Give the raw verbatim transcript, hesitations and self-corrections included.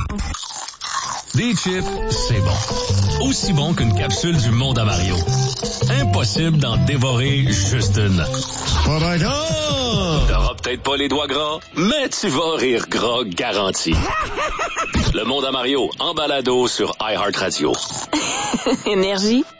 Des chips, c'est bon. Aussi bon qu'une capsule du monde à Mario. Impossible d'en dévorer juste une. T'auras peut-être pas les doigts gras, mais tu vas rire gras garanti. Le monde à Mario, en balado sur iHeartRadio. Énergie.